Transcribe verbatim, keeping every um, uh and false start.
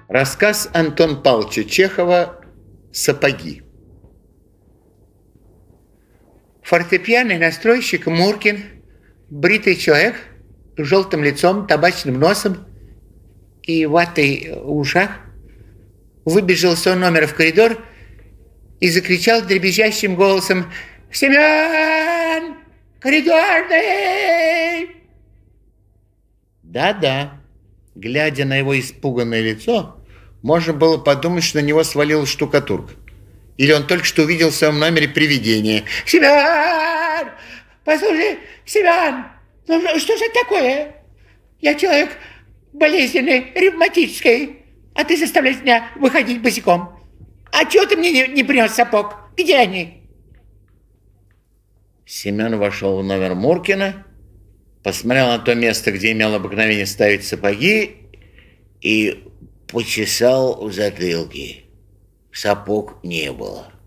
Рассказ Антона Павловича Чехова «Сапоги». Фортепианный настройщик Муркин, бритый человек с желтым лицом, табачным носом и ватой в ушах, выбежал с своего номера в коридор и закричал дребезжащим голосом: «Семен! Коридорный!» Да-да, глядя на его испуганное лицо, можно было подумать, что на него свалилась штукатурка. Или он только что увидел в своем номере привидение. «Семен! Послушай, Семен! Ну что же это такое? Я человек болезненный, ревматический, а ты заставляешь меня выходить босиком. А чего ты мне не, не принес сапог? Где они?» Семен вошел в номер Муркина, посмотрел на то место, где имел обыкновение ставить сапоги, и почесал в затылке. Сапог не было.